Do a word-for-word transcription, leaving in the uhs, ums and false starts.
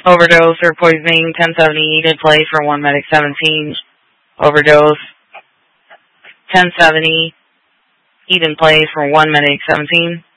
Overdose or poisoning, ten seventy, heat in place for one medic seventeen. Overdose, ten seventy, heat in place for one medic seventeen.